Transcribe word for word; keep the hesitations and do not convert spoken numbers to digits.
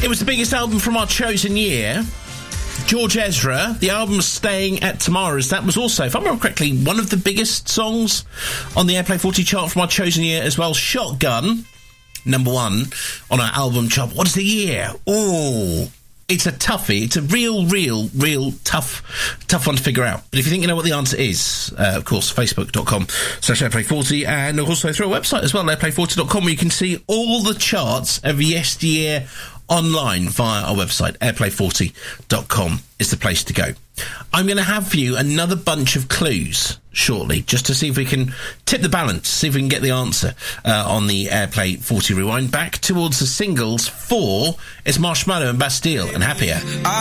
It was the biggest album from our chosen year. George Ezra, the album Staying at Tamara's, that was also, if I remember correctly, one of the biggest songs on the Airplay forty chart from our chosen year as well. Shotgun, number one on our album chart. What is the year? Oh, it's a toughie. It's a real, real, real tough, tough one to figure out. But if you think you know what the answer is, uh, of course, facebook.com slash airplay forty, and also through our website as well, airplay forty dot com, where you can see all the charts of yesteryear online via our website. airplay forty dot com is the place to go. I'm going to have for you another bunch of clues shortly, just to see if we can tip the balance, see if we can get the answer uh, on the Airplay forty Rewind. Back towards the singles for it's Marshmallow and Bastille and Happier.